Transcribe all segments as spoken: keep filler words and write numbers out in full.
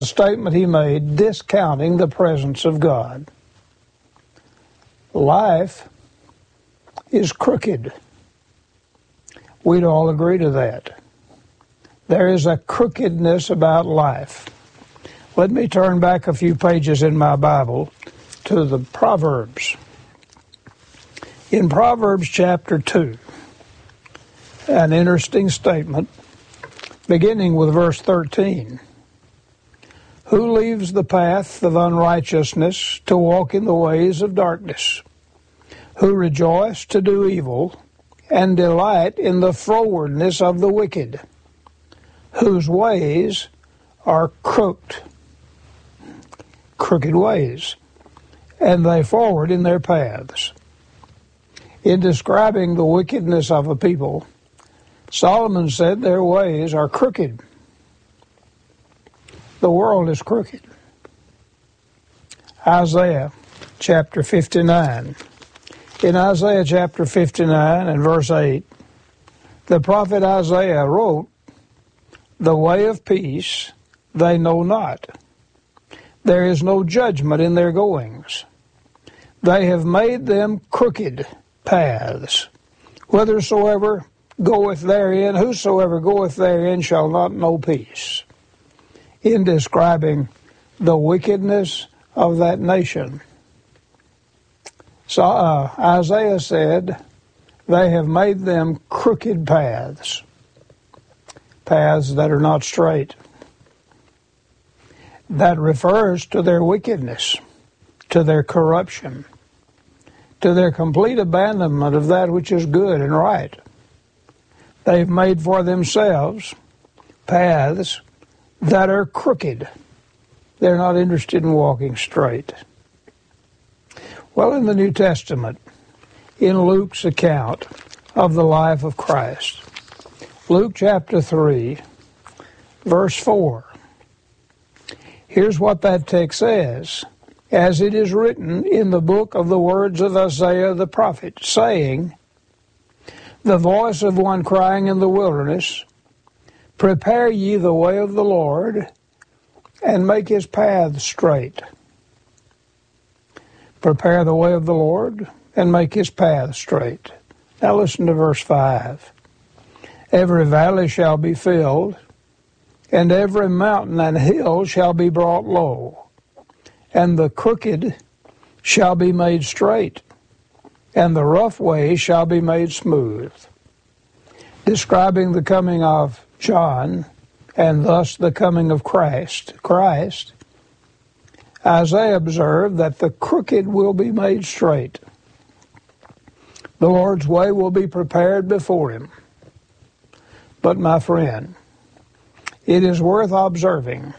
The statement he made discounting the presence of God. Life is crooked. We'd all agree to that. There is a crookedness about life. Let me turn back a few pages in my Bible to the Proverbs. In Proverbs chapter two, an interesting statement, beginning with verse thirteen. Who leaves the path of unrighteousness to walk in the ways of darkness? Who rejoice to do evil and delight in the frowardness of the wicked, whose ways are crooked, crooked ways, and they forward in their paths. In describing the wickedness of a people, Solomon said their ways are crooked. The world is crooked. Isaiah chapter fifty-nine. In Isaiah chapter fifty-nine and verse eight, the prophet Isaiah wrote, "The way of peace they know not. There is no judgment in their goings. They have made them crooked paths. Whithersoever goeth therein, whosoever goeth therein shall not know peace." In describing the wickedness of that nation, so uh, Isaiah said, they have made them crooked paths, paths that are not straight. That refers to their wickedness, to their corruption, to their complete abandonment of that which is good and right. They've made for themselves paths that are crooked. They're not interested in walking straight. Well, in the New Testament, in Luke's account of the life of Christ, Luke chapter three, verse four, here's what that text says. As it is written in the book of the words of Isaiah the prophet, saying, "The voice of one crying in the wilderness, prepare ye the way of the Lord, and make his paths straight." Prepare the way of the Lord, and make his paths straight. Now listen to verse five. Every valley shall be filled, and every mountain and hill shall be brought low, and the crooked shall be made straight, and the rough way shall be made smooth. Describing the coming of John, and thus the coming of Christ, Christ, Isaiah observed that the crooked will be made straight. The Lord's way will be prepared before him. But my friend, it is worth observing.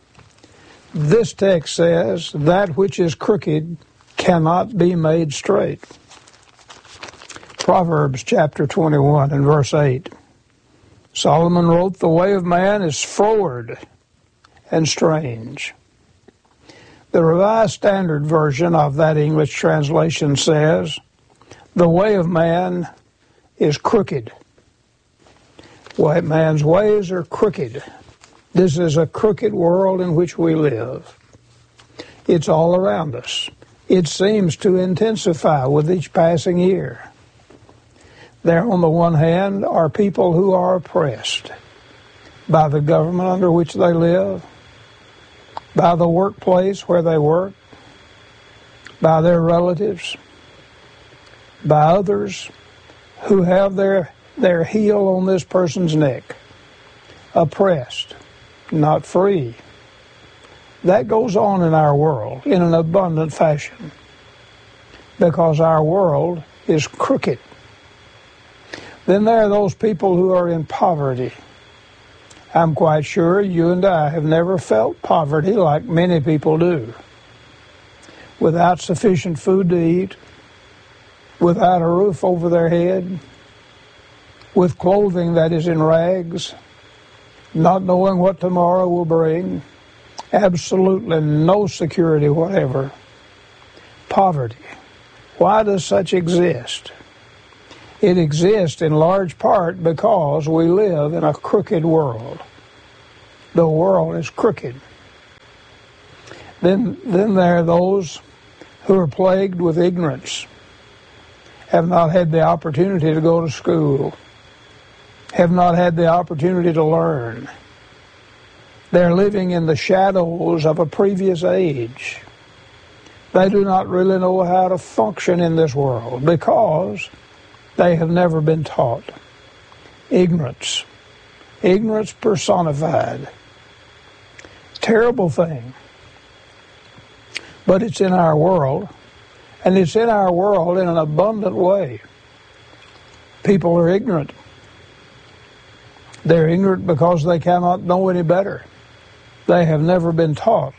This text says that which is crooked cannot be made straight. Proverbs chapter twenty-one and verse eight. Solomon wrote, "The way of man is froward and strange." The Revised Standard Version of that English translation says, "The way of man is crooked." Why, man's ways are crooked. This is a crooked world in which we live. It's all around us. It seems to intensify with each passing year. There, on the one hand, are people who are oppressed by the government under which they live, by the workplace where they work, by their relatives, by others who have their, their heel on this person's neck, oppressed, not free. That goes on in our world in an abundant fashion because our world is crooked. Then there are those people who are in poverty. I'm quite sure you and I have never felt poverty like many people do. Without sufficient food to eat, without a roof over their head, with clothing that is in rags, not knowing what tomorrow will bring, absolutely no security whatever. Poverty. Why does such exist? It exists in large part because we live in a crooked world. The world is crooked. Then, then there are those who are plagued with ignorance, have not had the opportunity to go to school, have not had the opportunity to learn. They're living in the shadows of a previous age. They do not really know how to function in this world because they have never been taught. Ignorance. Ignorance personified. Terrible thing. But it's in our world, and it's in our world in an abundant way. People are ignorant. They're ignorant because they cannot know any better. They have never been taught.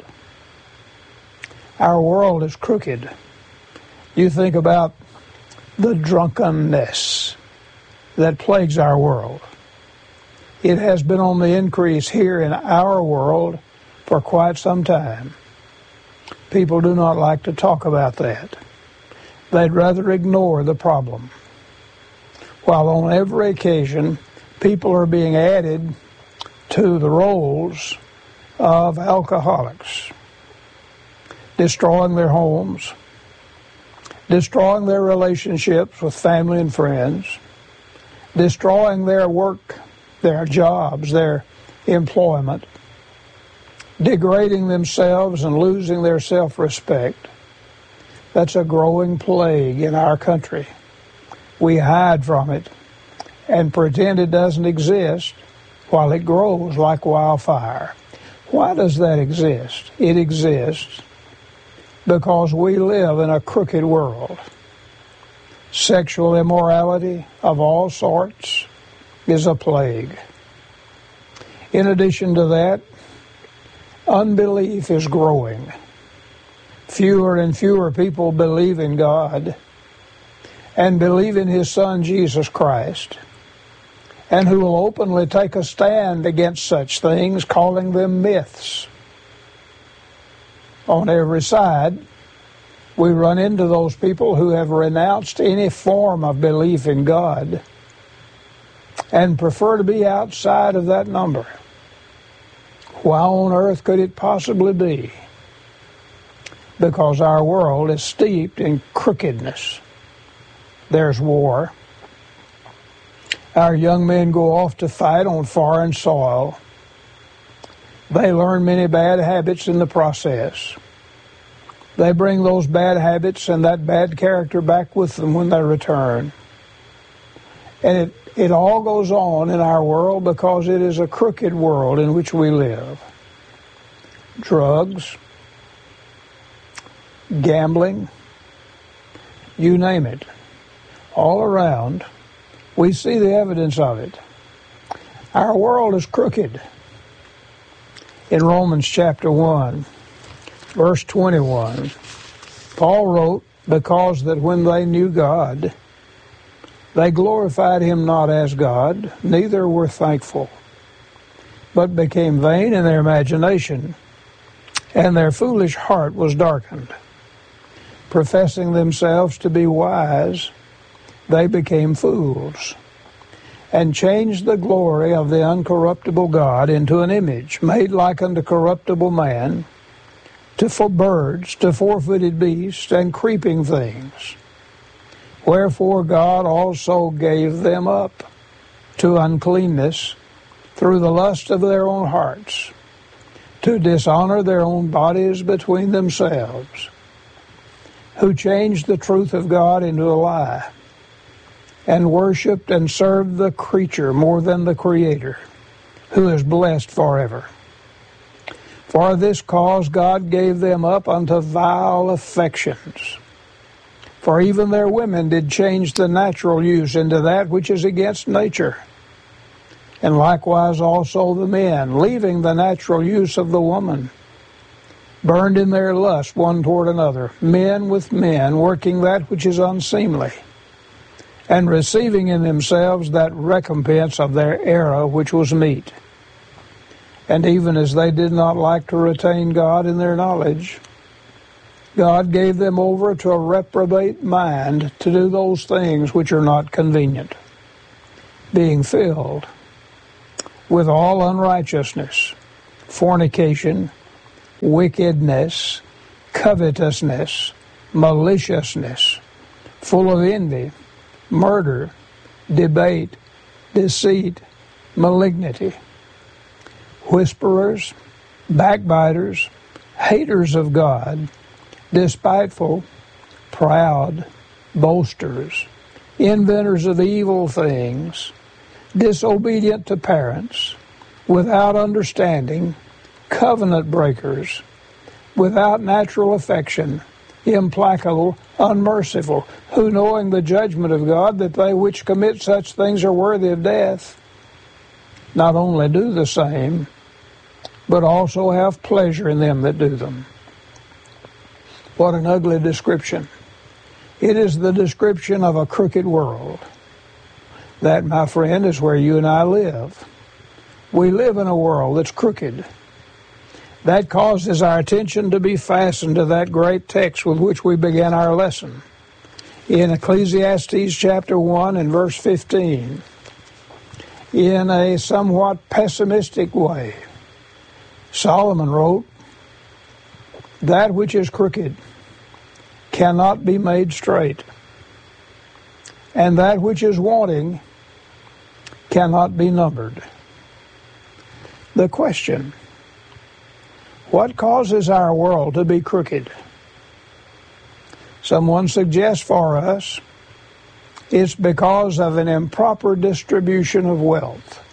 Our world is crooked. You think about the drunkenness that plagues our world. It has been on the increase here in our world for quite some time. People do not like to talk about that. They'd rather ignore the problem. While on every occasion, people are being added to the roles of alcoholics, destroying their homes, destroying their relationships with family and friends, destroying their work, their jobs, their employment, degrading themselves and losing their self-respect. That's a growing plague in our country. We hide from it and pretend it doesn't exist while it grows like wildfire. Why does that exist? It exists because we live in a crooked world. Sexual immorality of all sorts is a plague. In addition to that, unbelief is growing. Fewer and fewer people believe in God and believe in His Son, Jesus Christ, and who will openly take a stand against such things, calling them myths. On every side, we run into those people who have renounced any form of belief in God and prefer to be outside of that number. Why on earth could it possibly be? Because our world is steeped in crookedness. There's war. Our young men go off to fight on foreign soil. They learn many bad habits in the process. They bring those bad habits and that bad character back with them when they return. And it, it all goes on in our world because it is a crooked world in which we live. Drugs, gambling, you name it. All around, we see the evidence of it. Our world is crooked. In Romans chapter one, verse twenty-one, Paul wrote, "Because that when they knew God, they glorified Him not as God, neither were thankful, but became vain in their imagination, and their foolish heart was darkened. Professing themselves to be wise, they became fools, and changed the glory of the uncorruptible God into an image made like unto corruptible man, to for birds, to four-footed beasts, and creeping things. Wherefore God also gave them up to uncleanness through the lust of their own hearts, to dishonor their own bodies between themselves, who changed the truth of God into a lie, and worshipped and served the creature more than the Creator, who is blessed forever. For this cause God gave them up unto vile affections. For even their women did change the natural use into that which is against nature. And likewise also the men, leaving the natural use of the woman, burned in their lust one toward another, men with men, working that which is unseemly, and receiving in themselves that recompense of their error which was meet. And even as they did not like to retain God in their knowledge, God gave them over to a reprobate mind to do those things which are not convenient, being filled with all unrighteousness, fornication, wickedness, covetousness, maliciousness, full of envy, murder, debate, deceit, malignity, whisperers, backbiters, haters of God, despiteful, proud, boasters, inventors of evil things, disobedient to parents, without understanding, covenant breakers, without natural affection, implacable, unmerciful, who knowing the judgment of God, that they which commit such things are worthy of death, not only do the same, but also have pleasure in them that do them. What an ugly description. It is the description of a crooked world. That, my friend, is where you and I live. We live in a world that's crooked. That causes our attention to be fastened to that great text with which we began our lesson. In Ecclesiastes chapter one and verse fifteen, in a somewhat pessimistic way, Solomon wrote, "That which is crooked cannot be made straight, and that which is wanting cannot be numbered." The question: what causes our world to be crooked? Someone suggests for us it's because of an improper distribution of wealth.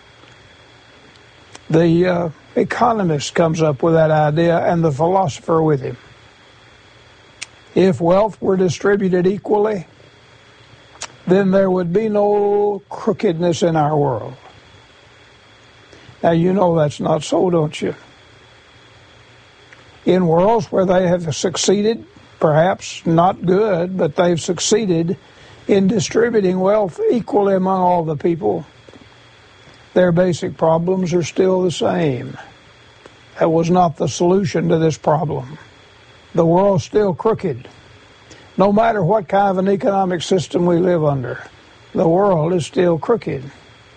The uh, economist comes up with that idea, and the philosopher with him. If wealth were distributed equally, then there would be no crookedness in our world. Now, you know that's not so, don't you? In worlds where they have succeeded, perhaps not good, but they've succeeded in distributing wealth equally among all the people, their basic problems are still the same. That was not the solution to this problem. The world's still crooked. No matter what kind of an economic system we live under, the world is still crooked.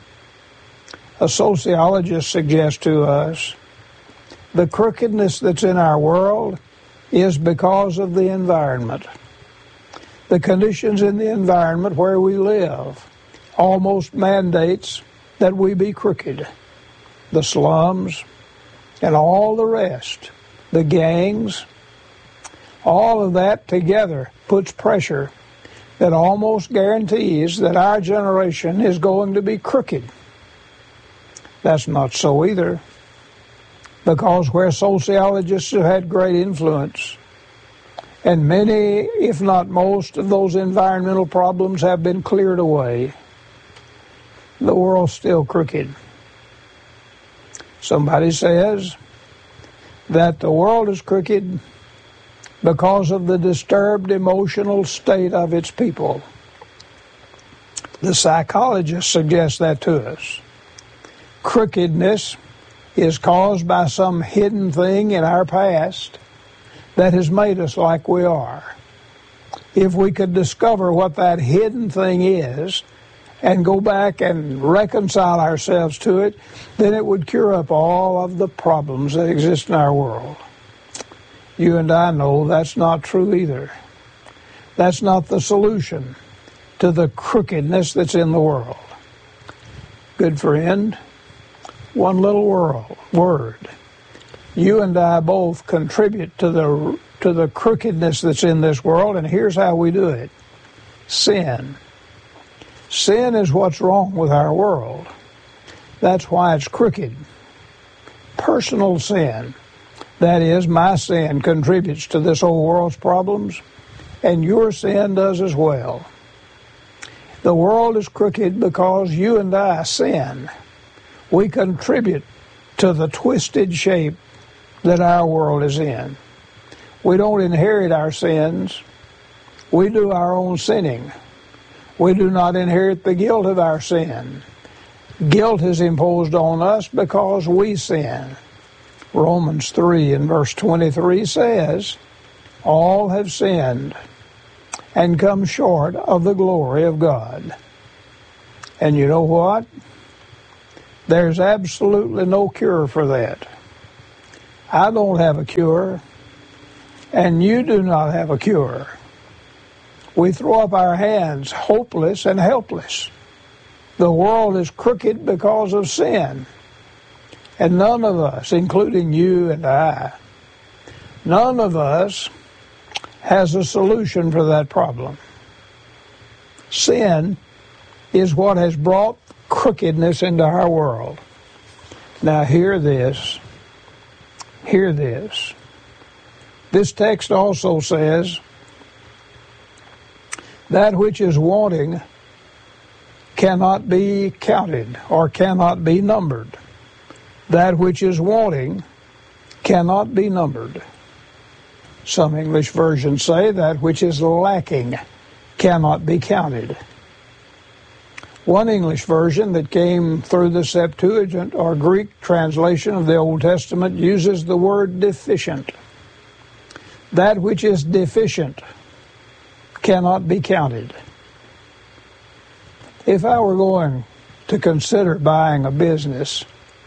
A sociologist suggests to us the crookedness that's in our world is because of the environment. The conditions in the environment where we live almost mandates that we be crooked. The slums and all the rest, the gangs, all of that together puts pressure that almost guarantees that our generation is going to be crooked. That's not so either, because where sociologists have had great influence, and many, if not most, of those environmental problems have been cleared away, the world's still crooked. Somebody says that the world is crooked because of the disturbed emotional state of its people. The psychologists suggest that to us. Crookedness is caused by some hidden thing in our past that has made us like we are. If we could discover what that hidden thing is and go back and reconcile ourselves to it, then it would cure up all of the problems that exist in our world. You and I know that's not true either. That's not the solution to the crookedness that's in the world. Good friend, one little world, word. You and I both contribute to the to the crookedness that's in this world, and here's how we do it. Sin. Sin is what's wrong with our world. That's why it's crooked. Personal sin. That is, my sin contributes to this whole world's problems, and your sin does as well. The world is crooked because you and I sin. We contribute to the twisted shape that our world is in. We don't inherit our sins. We do our own sinning. We do not inherit the guilt of our sin. Guilt is imposed on us because we sin. Romans three and verse twenty-three says, all have sinned and come short of the glory of God. And you know what? There's absolutely no cure for that. I don't have a cure, and you do not have a cure. We throw up our hands, hopeless and helpless. The world is crooked because of sin. And none of us, including you and I, none of us has a solution for that problem. Sin is what has brought crookedness into our world. Now hear this. Hear this. This text also says, that which is wanting cannot be counted or cannot be numbered. That which is wanting cannot be numbered. Some English versions say that which is lacking cannot be counted. One English version that came through the Septuagint or Greek translation of the Old Testament uses the word deficient. That which is deficient cannot be counted. If I were going to consider buying a business,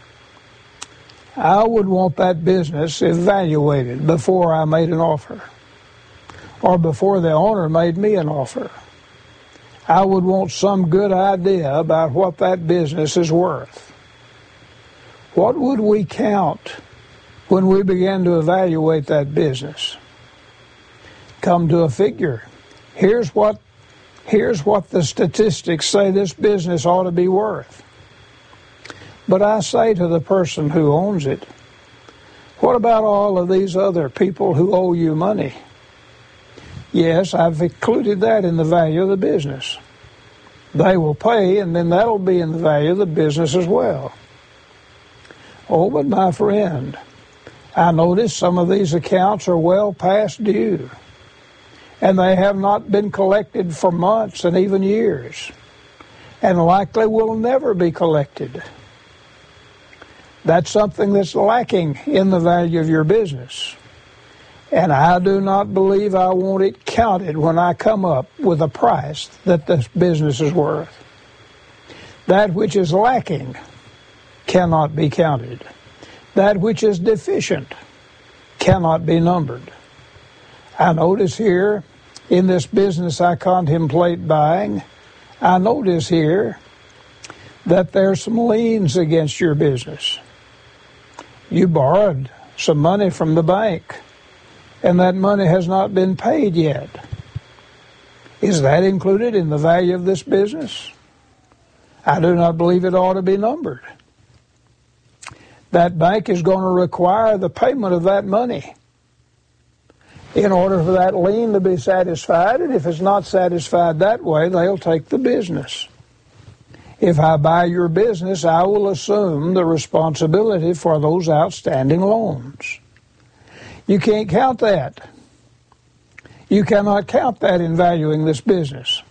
I would want that business evaluated before I made an offer, or before the owner made me an offer. I would want some good idea about what that business is worth. What would we count when we began to evaluate that business? Come to a figure. Here's what, here's what the statistics say this business ought to be worth. But I say to the person who owns it, what about all of these other people who owe you money? Yes, I've included that in the value of the business. They will pay, and then that'll be in the value of the business as well. Oh, but my friend, I notice some of these accounts are well past due, and they have not been collected for months and even years, and likely will never be collected. That's something that's lacking in the value of your business. And I do not believe I want it counted when I come up with a price that this business is worth. That which is lacking cannot be counted. That which is deficient cannot be numbered. I notice here, in this business I contemplate buying, I notice here that there's some liens against your business. You borrowed some money from the bank, and that money has not been paid yet. Is that included in the value of this business? I do not believe it ought to be numbered. That bank is going to require the payment of that money in order for that lien to be satisfied, and if it's not satisfied that way, they'll take the business. If I buy your business, I will assume the responsibility for those outstanding loans. You can't count that. You cannot count that in valuing this business.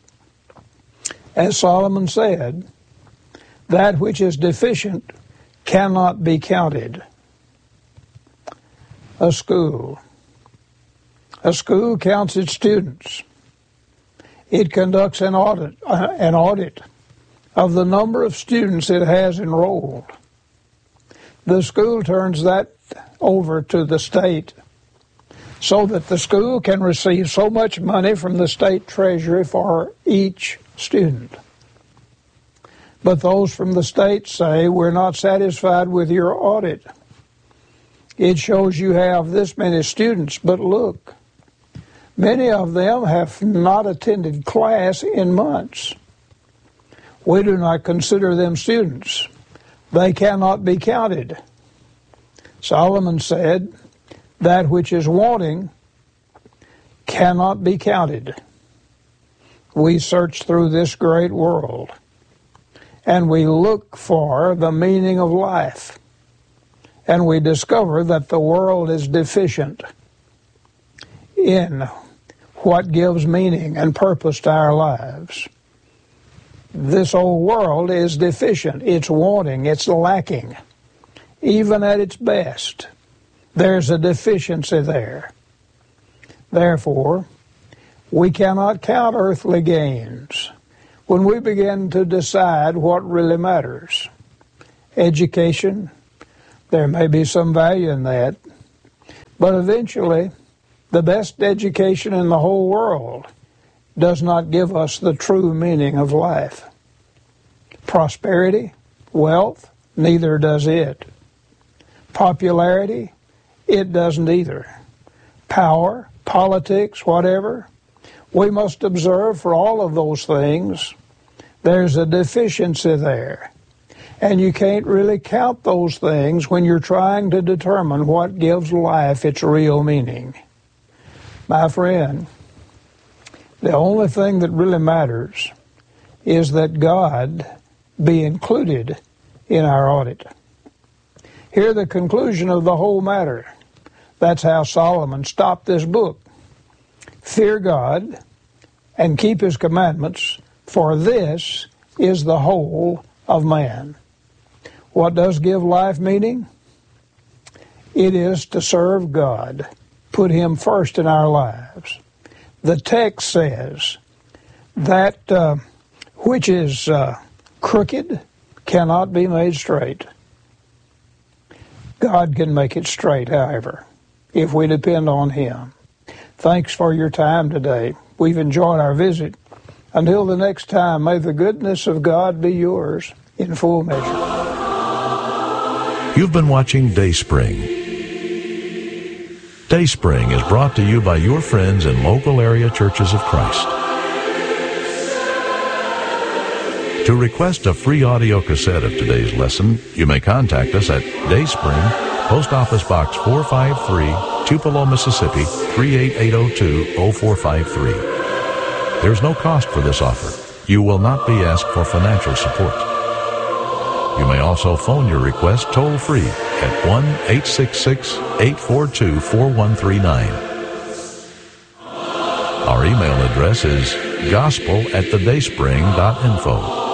As Solomon said, that which is deficient cannot be counted. A school. A school counts its students. It conducts an audit, uh, an audit of the number of students it has enrolled. The school turns that over to the state so that the school can receive so much money from the state treasury for each student. But those from the state say, we're not satisfied with your audit. It shows you have this many students, but look, many of them have not attended class in months. We do not consider them students. They cannot be counted. Solomon said, that which is wanting cannot be counted. We search through this great world, and we look for the meaning of life, and we discover that the world is deficient in what gives meaning and purpose to our lives. This old world is deficient. It's wanting. It's lacking. Even at its best, there's a deficiency there. Therefore, we cannot count earthly gains when we begin to decide what really matters. Education, There may be some value in that, but eventually, the best education in the whole world does not give us the true meaning of life. Prosperity, wealth, neither does it. Popularity, it doesn't either. Power, politics, whatever, we must observe for all of those things, there's a deficiency there. And you can't really count those things when you're trying to determine what gives life its real meaning. My friend, the only thing that really matters is that God be included in our audit. Hear the conclusion of the whole matter. That's how Solomon stopped this book. Fear God and keep His commandments, for this is the whole of man. What does give life meaning? It is to serve God, put Him first in our lives. The text says that uh, which is uh, crooked cannot be made straight. God can make it straight, however, if we depend on Him. Thanks for your time today. We've enjoyed our visit. Until the next time, may the goodness of God be yours in full measure. You've been watching Dayspring. Dayspring is brought to you by your friends in local area churches of Christ. To request a free audio cassette of today's lesson, you may contact us at Dayspring, Post Office Box four five three, Tupelo, Mississippi three eight eight oh two oh four five three. There's no cost for this offer. You will not be asked for financial support. You may also phone your request toll-free at one eight six six, eight four two, four one three nine. Our email address is gospel at thedayspring dot info.